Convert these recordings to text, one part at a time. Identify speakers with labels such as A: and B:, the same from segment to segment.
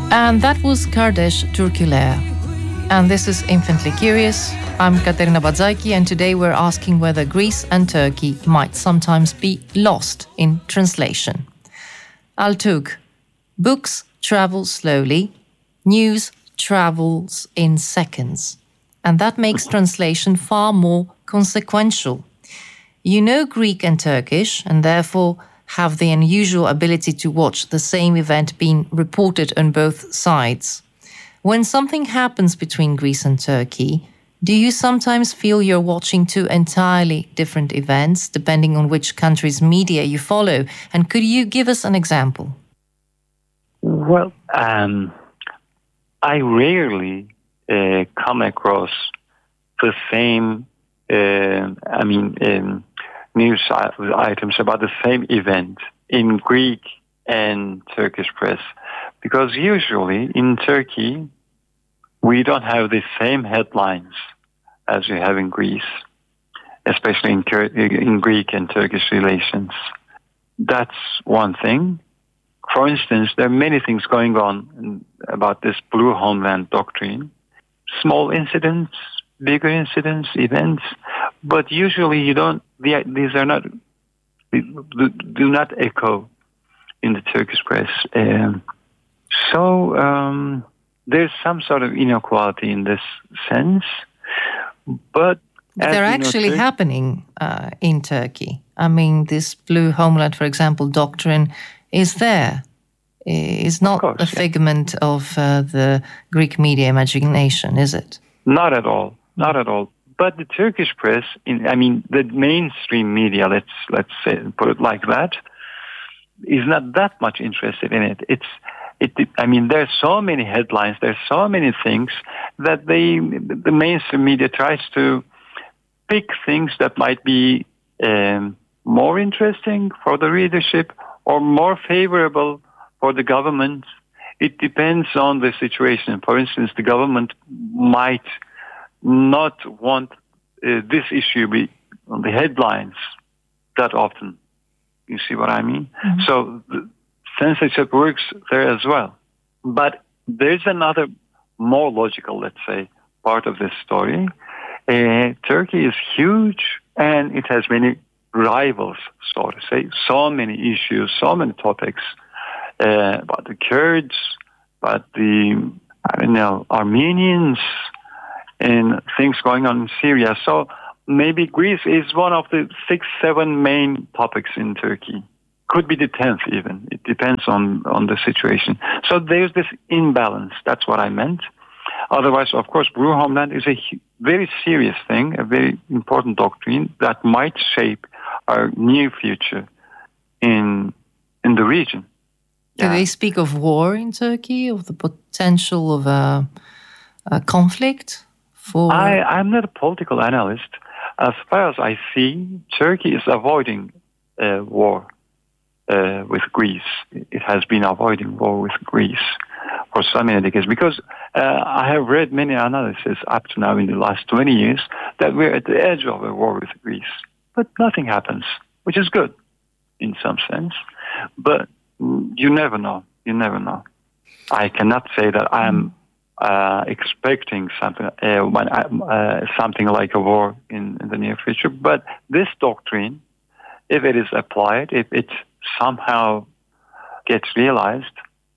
A: And that was Kardesh Türküler. And this is Infinitely Curious. I'm Katerina Badzaki, and today we're asking whether Greece and Turkey might sometimes be lost in translation. Altug, books travel slowly, news travels in seconds, and that makes translation far more consequential. You know Greek and Turkish, and therefore have the unusual ability to watch the same event being reported on both sides. When something happens between Greece and Turkey, do you sometimes feel you're watching two entirely different events, depending on which country's media you follow? And could you give us an example?
B: Well, I rarely come across the same, news items about the same event in Greek and Turkish press, because usually in Turkey we don't have the same headlines as we have in Greece, especially in Greek and Turkish relations. That's one thing. For instance, there are many things going on about this Blue Homeland doctrine. Small incidents, bigger incidents, events, but usually these are not, do not echo in the Turkish press. So there's some sort of inequality in this sense, but
A: they're actually happening in Turkey. I mean, this Blue Homeland, for example, doctrine is there. It's not a figment of the Greek media imagination, is it?
B: Not at all. Not at all. But the Turkish press, the mainstream media, let's say, put it like that, is not that much interested in it. There's so many headlines, there's so many things that the mainstream media tries to pick things that might be more interesting for the readership or more favorable for the government. It depends on the situation. For instance, the government might not want this issue be on the headlines that often. You see what I mean? Mm-hmm. So the censorship works there as well. But there's another more logical, let's say, part of this story. Turkey is huge and it has many rivals, so to say, so many issues, so many topics about the Kurds, about the, Armenians, and things going on in Syria. So maybe Greece is one of the 6-7 main topics in Turkey. Could be the 10th even. It depends on the situation. So there's this imbalance. That's what I meant. Otherwise, of course, Blue Homeland is a very serious thing, a very important doctrine that might shape our near future in the region.
A: Do they speak of war in Turkey, of the potential of a conflict?
B: I'm not a political analyst. As far as I see, Turkey is avoiding war with Greece. It has been avoiding war with Greece for so many decades, because I have read many analyses up to now in the last 20 years that we're at the edge of a war with Greece. But nothing happens, which is good in some sense. But you never know. You never know. I cannot say that I'm expecting something something like a war in the near future. But this doctrine, if it is applied, if it somehow gets realized,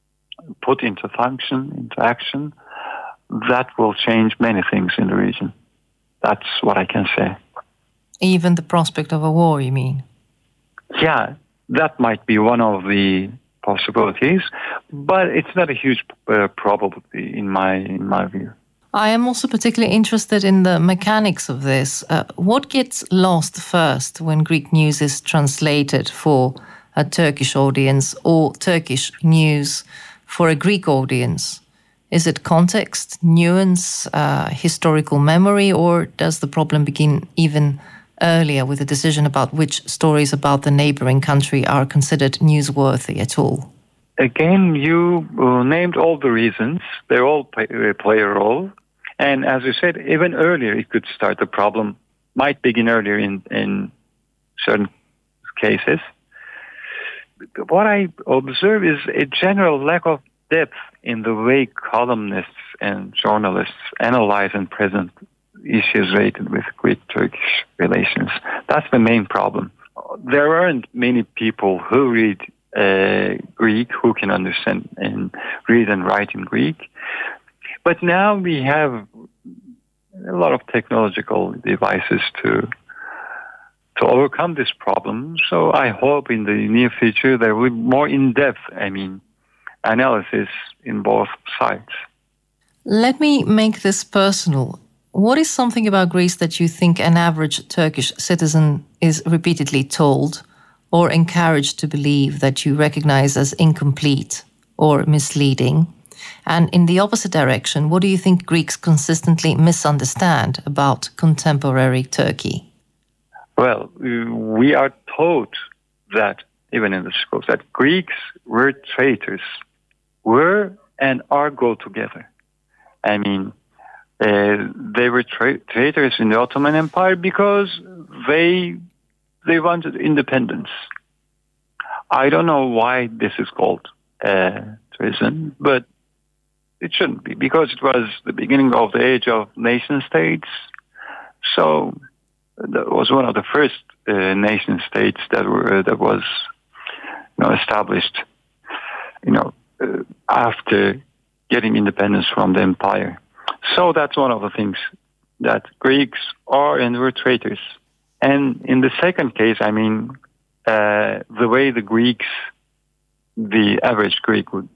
B: put into function, into action, that will change many things in the region. That's what I can say.
A: Even the prospect of a war, you mean?
B: Yeah, that might be one of the possibilities, but it's not a huge probability in my view.
A: I am also particularly interested in the mechanics of this. What gets lost first when Greek news is translated for a Turkish audience or Turkish news for a Greek audience? Is it context, nuance, historical memory, or does the problem begin even earlier with a decision about which stories about the neighboring country are considered newsworthy at all?
B: Again, you named all the reasons. They all play a role. And as you said, even earlier it could start. The problem might begin earlier in certain cases. What I observe is a general lack of depth in the way columnists and journalists analyze and present issues related with Greek-Turkish relations. That's the main problem. There aren't many people who read Greek, who can understand and read and write in Greek. But now we have a lot of technological devices to overcome this problem. So I hope in the near future there will be more in-depth, analysis in both sides.
A: Let me make this personal. What is something about Greece that you think an average Turkish citizen is repeatedly told or encouraged to believe that you recognize as incomplete or misleading? And in the opposite direction, what do you think Greeks consistently misunderstand about contemporary Turkey?
B: Well, we are taught that, even in the schools, that Greeks were traitors, and are go together. They were traitors in the Ottoman Empire because they wanted independence. I don't know why this is called treason, but it shouldn't be, because it was the beginning of the age of nation states. So that was one of the first nation states that was established after getting independence from the empire. So that's one of the things, that Greeks are and were traitors. And in the second case, the way the average Greek would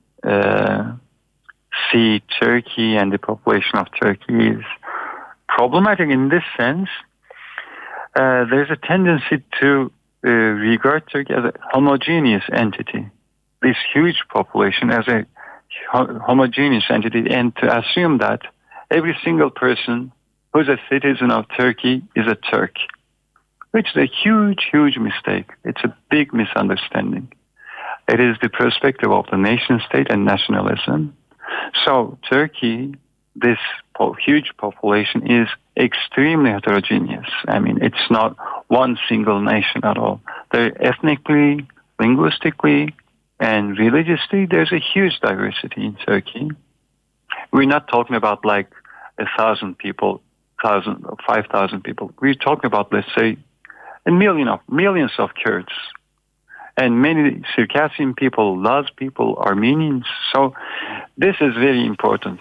B: see Turkey and the population of Turkey is problematic in this sense. There's a tendency to regard Turkey as a homogeneous entity, this huge population as a homogeneous entity, and to assume that every single person who's a citizen of Turkey is a Turk, which is a huge, huge mistake. It's a big misunderstanding. It is the perspective of the nation state and nationalism. So Turkey, this huge population, is extremely heterogeneous. It's not one single nation at all. They're ethnically, linguistically, and religiously, there's a huge diversity in Turkey. We're not talking about like 1,000 people, 5,000 people. We're talking about, let's say, millions of Kurds, and many Circassian people, Laz people, Armenians. So this is very important.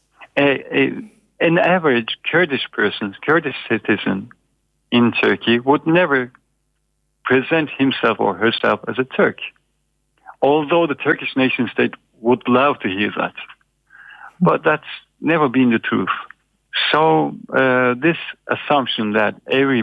B: An average Kurdish citizen in Turkey would never present himself or herself as a Turk, although the Turkish nation state would love to hear that. But that's never been the truth. So this assumption that every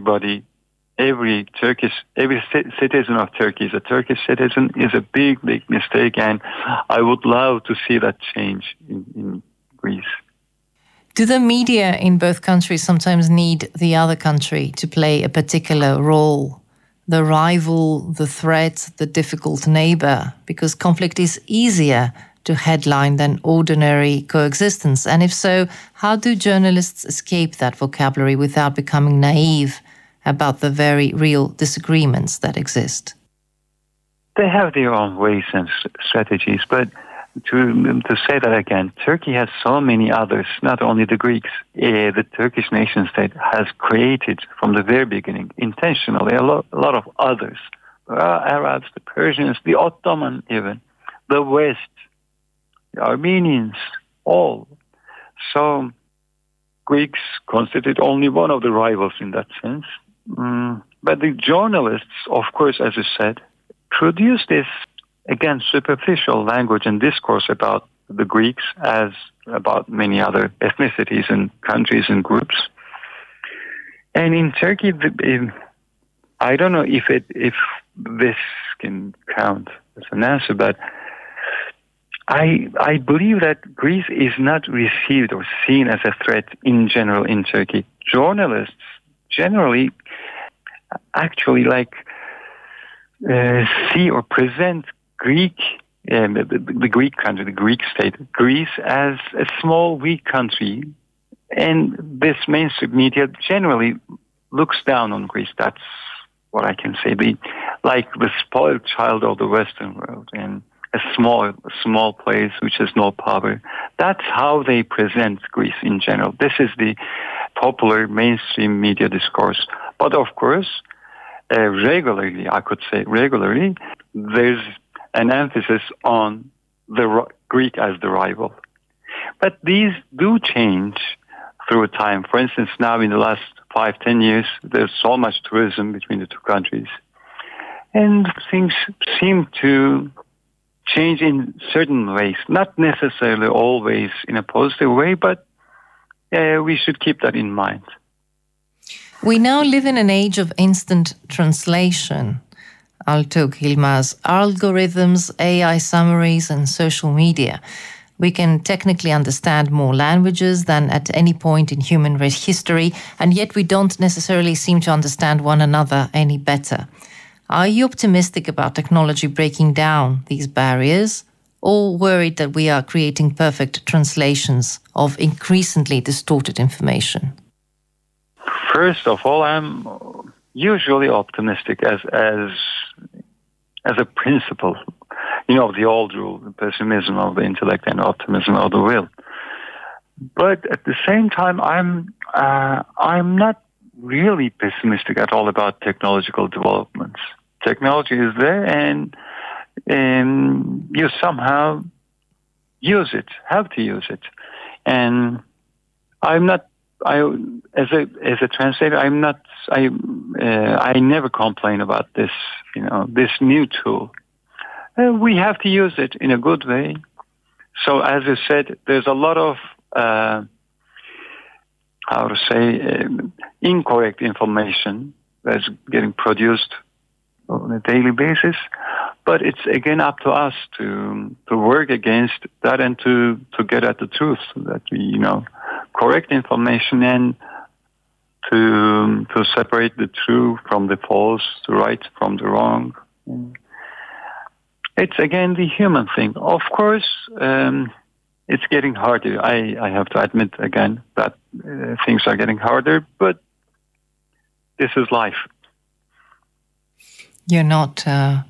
B: citizen of Turkey is a Turkish citizen is a big, big mistake, and I would love to see that change in Greece.
A: Do the media in both countries sometimes need the other country to play a particular role? The rival, the threat, the difficult neighbor, because conflict is easier to headline than ordinary coexistence. And if so, how do journalists escape that vocabulary without becoming naive about the very real disagreements that exist?
B: They have their own ways and strategies, but to say that again, Turkey has so many others, not only the Greeks. The Turkish nation state has created from the very beginning, intentionally, a lot of others. The Arabs, the Persians, the Ottoman even, the West, the Armenians, all. So Greeks constitute only one of the rivals in that sense. But the journalists, of course, as I said, produce this, again, superficial language and discourse about the Greeks as about many other ethnicities and countries and groups. And in Turkey, I don't know if this can count as an answer, but I believe that Greece is not received or seen as a threat in general in Turkey. Journalists generally actually see or present the Greek country, the Greek state, Greece, as a small, weak country. And this mainstream media generally looks down on Greece. That's what I can say. Like the spoiled child of the Western world. And a small place which has no power. That's how they present Greece in general. This is the popular mainstream media discourse. But of course, regularly, there's an emphasis on the Greek as the rival. But these do change through time. For instance, now in the last 5-10 years, there's so much tourism between the two countries. And things seem to change in certain ways, not necessarily always in a positive way, but we should keep that in mind.
A: We now live in an age of instant translation. Altug Yilmaz, algorithms, AI summaries, and social media. We can technically understand more languages than at any point in human history, and yet we don't necessarily seem to understand one another any better. Are you optimistic about technology breaking down these barriers, or worried that we are creating perfect translations of increasingly distorted information?
B: First of all, I'm usually optimistic as a principle. You know, the old rule, the pessimism of the intellect and optimism of the will. But at the same time, I'm not really pessimistic at all about technological developments. Technology is there, and you somehow have to use it. And as a translator, I never complain about this, this new tool. We have to use it in a good way. So as you said, there's a lot of, incorrect information that's getting produced on a daily basis. But it's again up to us to work against that and to get at the truth, so that we, correct information and to separate the true from the false, the right from the wrong. It's again the human thing. Of course, it's getting harder. I have to admit again that things are getting harder, but this is life.
A: You're not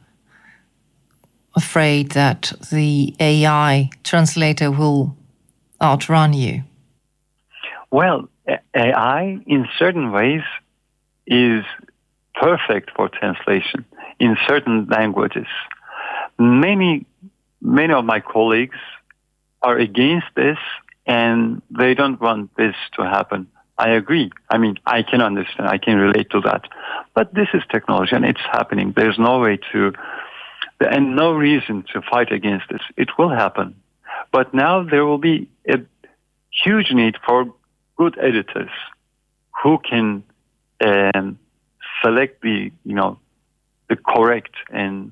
A: afraid that the AI translator will outrun you?
B: Well, AI in certain ways is perfect for translation in certain languages. Many of my colleagues are against this, and they don't want this to happen. I agree. I mean, I can understand. I can relate to that. But this is technology, and it's happening. There's no way and no reason to fight against this. It will happen. But now there will be a huge need for good editors who can select the correct and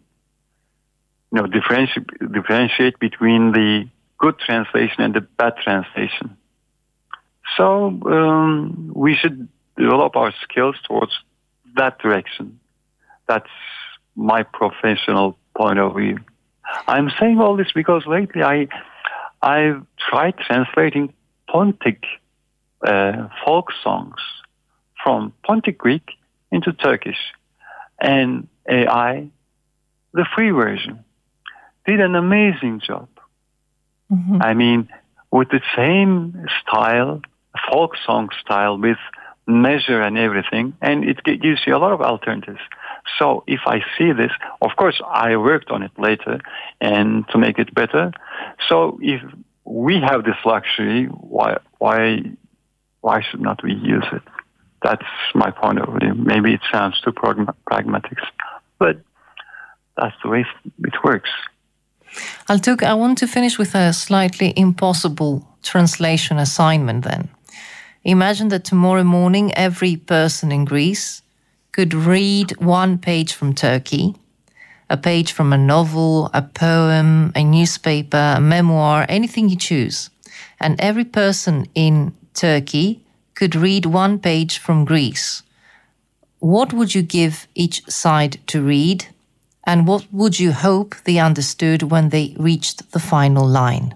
B: differentiate between the good translation and the bad translation. So we should develop our skills towards that direction. That's my professional point of view. I'm saying all this because lately I've tried translating Pontic folk songs from Pontic Greek into Turkish, and AI, the free version, did an amazing job. Mm-hmm. I mean, with the same style, folk song style, with measure and everything, and it gives you a lot of alternatives. So if I see this, of course, I worked on it later and to make it better. So if we have this luxury, why should not we use it? That's my point of view. Maybe it sounds too pragmatic, but that's the way it works.
A: Altug, I want to finish with a slightly impossible translation assignment then. Imagine that tomorrow morning every person in Greece could read one page from Turkey, a page from a novel, a poem, a newspaper, a memoir, anything you choose. And every person in Turkey could read one page from Greece. What would you give each side to read? And what would you hope they understood when they reached the final line?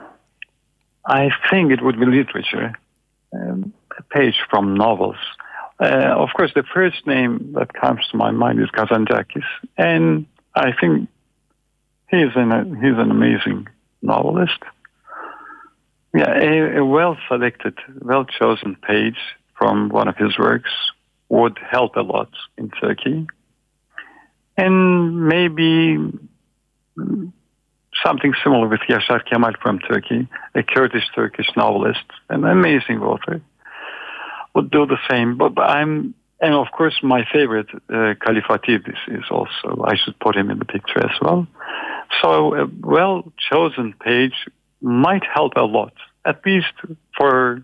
B: I think it would be literature, a page from novels. Of course, the first name that comes to my mind is Kazantzakis, and I think he's an amazing novelist. Yeah, a well-selected, well-chosen page from one of his works would help a lot in Turkey. And maybe something similar with Yaşar Kemal from Turkey, a Kurdish-Turkish novelist, an amazing author, would do the same. And of course, my favorite, Kalifatidis, is also, I should put him in the picture as well. So a well-chosen page might help a lot, at least for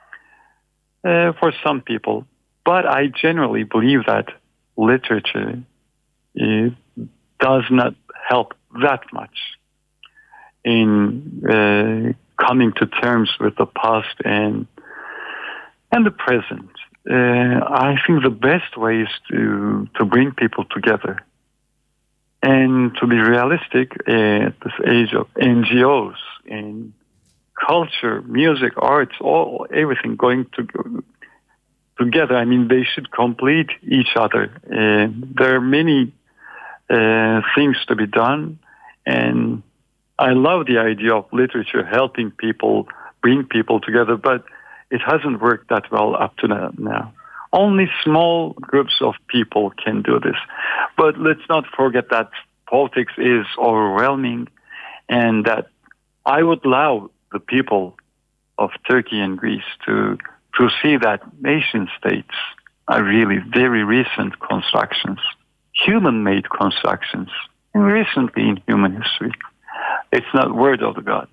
B: some people. But I generally believe that literature does not help that much in coming to terms with the past and the present. I think the best way is to bring people together. And to be realistic, at this age of NGOs and culture, music, arts, everything going together, I mean, they should complete each other. There are many things to be done, and I love the idea of literature helping people, bring people together, but it hasn't worked that well up to now. Only small groups of people can do this. But let's not forget that politics is overwhelming, and that I would allow the people of Turkey and Greece to see that nation states are really very recent constructions, human-made constructions, and recently in human history. It's not word of the God.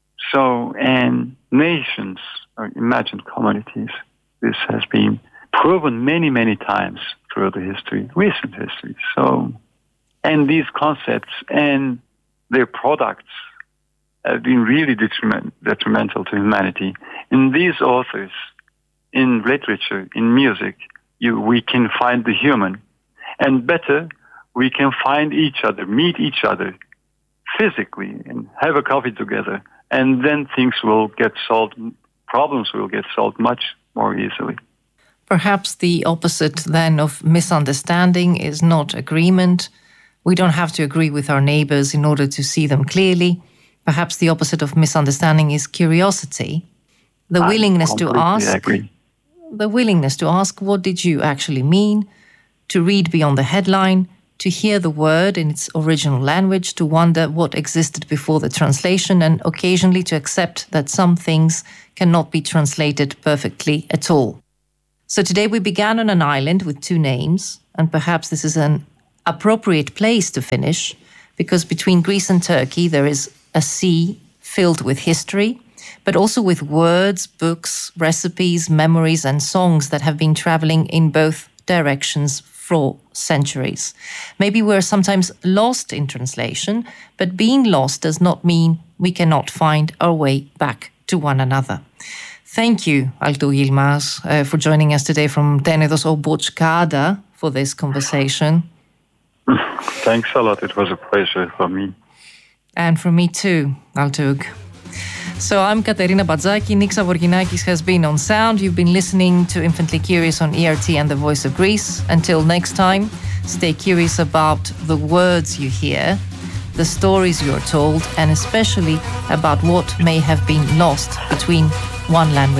B: So, and nations or imagined communities, this has been proven many, many times through the history, recent history. So, and these concepts and their products have been really detrimental to humanity. In these authors, in literature, in music, we can find the human. And better, we can find each other, meet each other physically and have a coffee together. And then things will get solved, problems will get solved much more easily.
A: Perhaps the opposite then of misunderstanding is not agreement. We don't have to agree with our neighbors in order to see them clearly. Perhaps the opposite of misunderstanding is curiosity, the willingness to ask. The willingness to ask, what did you actually mean? To read beyond the headline, to hear the word in its original language, to wonder what existed before the translation, and occasionally to accept that some things cannot be translated perfectly at all. So today we began on an island with two names, and perhaps this is an appropriate place to finish, because between Greece and Turkey there is a sea filled with history, but also with words, books, recipes, memories, and songs that have been traveling in both directions for centuries. Maybe we're sometimes lost in translation, but being lost does not mean we cannot find our way back to one another. Thank you, Alto Yilmaz, for joining us today from Tenedos Obochkada for this conversation.
B: Thanks a lot. It was a pleasure for me.
A: And for me too, Altug. So I'm Katerina Badzaki. Nick Zavorginakis has been on sound. You've been listening to Infinitely Curious on ERT and the Voice of Greece. Until next time, stay curious about the words you hear, the stories you're told, and especially about what may have been lost between one language